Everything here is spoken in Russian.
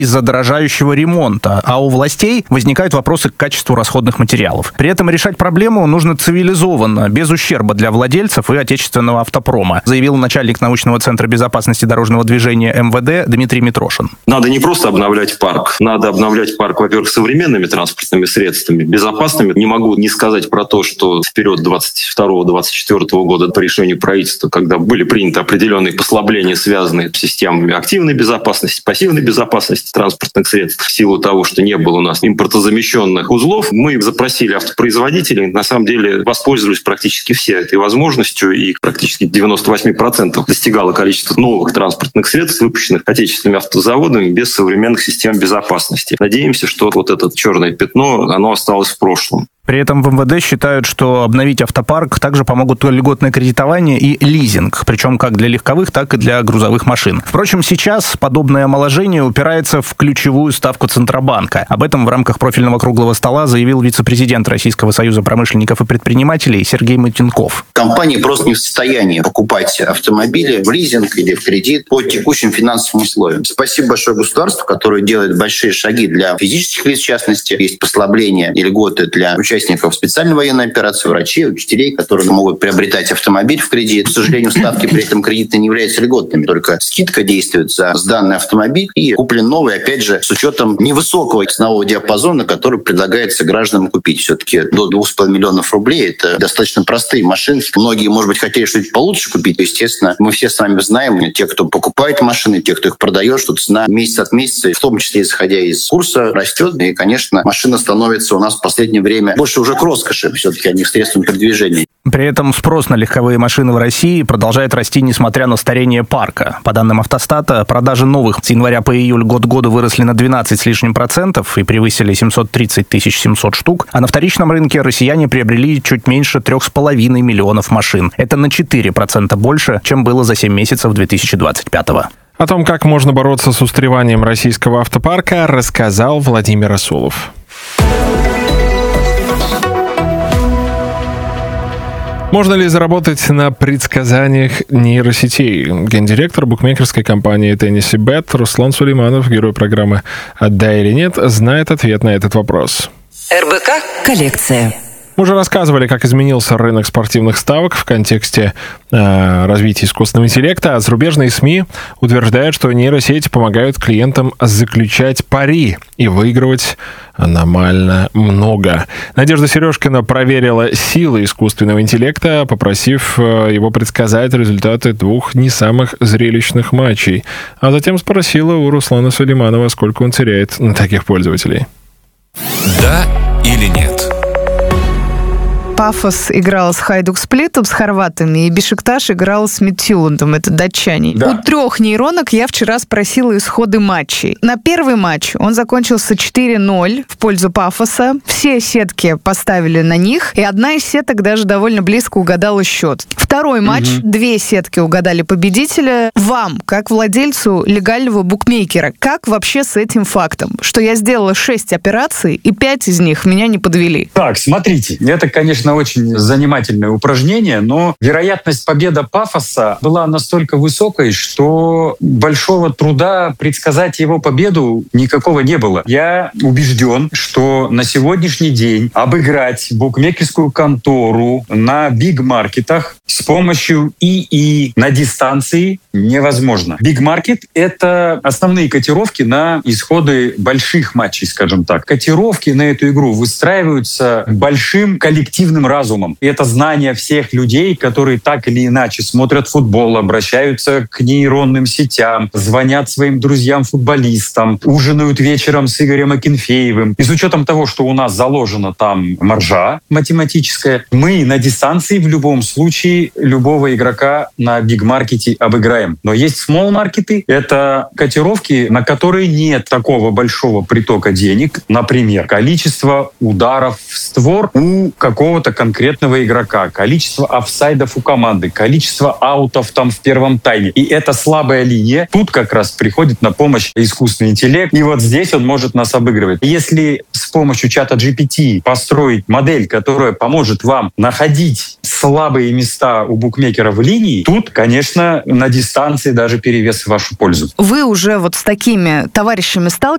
из-за дорожающего ремонта, а у властей возникают вопросы к качеству расходных материалов. При этом решать проблему нужно цивилизованно, без ущерба для владельцев и отечественного автопрома, заявил начальник научного центра безопасности дорожного движения МВД Дмитрий Митрошин. Надо не просто обновлять парк, надо обновлять парк, во-первых, современными транспортными средствами, безопасными. Не могу не сказать про то, что вперед 2022-2024 года по решению правительства, когда были приняты определенные послабления, связанные с системами активной безопасности, пассивной безопасности транспортных средств, в силу того, что не было у нас импортозамещенных узлов, мы запросили автопроизводителей, на самом деле воспользовались практически все этой возможностью, и практически 98% достигало количество новых транспортных средств, выпущенных отечественными автозаводами без современных систем безопасности. Надеемся, что вот это черное пятно, оно осталось в прошлом. При этом в МВД считают, что обновить автопарк также помогут льготное кредитование и лизинг, причем как для легковых, так и для грузовых машин. Впрочем, сейчас подобное омоложение упирается в ключевую ставку Центробанка. Об этом в рамках профильного круглого стола заявил вице-президент Российского союза промышленников и предпринимателей Сергей Матенков. Компании просто не в состоянии покупать автомобили в лизинг или в кредит по текущим финансовым условиям. Спасибо большое государству, которое делает большие шаги для физических лиц, в частности. Есть послабления и льготы для участников специальной военной операции, врачей, учителей, которые могут приобретать автомобиль в кредит. К сожалению, ставки при этом кредита не являются льготными. Только скидка действует за сданный автомобиль и куплен новый, опять же, с учетом невысокого ценового диапазона, который предлагается гражданам купить. Все-таки до 2,5 миллионов рублей это достаточно простые машины. Многие, может быть, хотели что-нибудь получше купить. Естественно, мы все с вами знаем, те, кто покупает машины, те, кто их продает, что цена месяц от месяца, в том числе исходя из курса, растет. И, конечно, машина становится у нас в последнее время больше уже к роскоши, все-таки, а не к средствам передвижения. При этом спрос на легковые машины в России продолжает расти, несмотря на старение парка. По данным Автостата, продажи новых с января по июль год к году выросли на 12 с лишним процентов и превысили 730 700 штук, а на вторичном рынке россияне приобрели чуть меньше 3,5 миллионов машин. Это на 4% больше, чем было за 7 месяцев 2025-го. О том, как можно бороться с устареванием российского автопарка, рассказал Владимир Расулов. Можно ли заработать на предсказаниях нейросетей? Гендиректор букмекерской компании TennesseeBet Руслан Сулейманов, герой программы «Да или нет», знает ответ на этот вопрос. РБК «Коллекция». Мы уже рассказывали, как изменился рынок спортивных ставок в контексте развития искусственного интеллекта, а зарубежные СМИ утверждают, что нейросети помогают клиентам заключать пари и выигрывать аномально много. Надежда Сережкина проверила силы искусственного интеллекта, попросив его предсказать результаты 2 не самых зрелищных матчей, а затем спросила у Руслана Сулейманова, сколько он теряет на таких пользователей. Да или нет? Пафос играл с Хайдук Сплитом, с хорватами, и Бешикташ играл с Мидтьюландом, это датчане. Да. У 3 нейронок я вчера спросила исходы матчей. На первый матч он закончился 4-0 в пользу Пафоса. Все сетки поставили на них, и одна из сеток даже довольно близко угадала счет. Второй матч, 2 сетки угадали победителя. Вам, как владельцу легального букмекера, как вообще с этим фактом, что я сделала 6 операций, и 5 из них меня не подвели? Так, смотрите, это, конечно, очень занимательное упражнение, но вероятность победы Пафоса была настолько высокой, что большого труда предсказать его победу никакого не было. Я убежден, что на сегодняшний день обыграть букмекерскую контору на биг-маркетах с помощью ИИ на дистанции невозможно. Биг-маркет — это основные котировки на исходы больших матчей, скажем так. Котировки на эту игру выстраиваются большим коллективным разумом. И это знание всех людей, которые так или иначе смотрят футбол, обращаются к нейронным сетям, звонят своим друзьям-футболистам, ужинают вечером с Игорем Акинфеевым. И с учетом того, что у нас заложена там маржа математическая, мы на дистанции в любом случае любого игрока на биг-маркете обыграем. Но есть смолл-маркеты — это котировки, на которые нет такого большого притока денег. Например, количество ударов в створ у какого-то какого-то конкретного игрока, количество офсайдов у команды, количество аутов там в первом тайме. И эта слабая линия тут как раз приходит на помощь искусственный интеллект. И вот здесь он может нас обыгрывать. Если с помощью чата GPT построить модель, которая поможет вам находить слабые места у букмекера в линии, тут, конечно, на дистанции даже перевес в вашу пользу. Вы уже вот с такими товарищами сталкивались?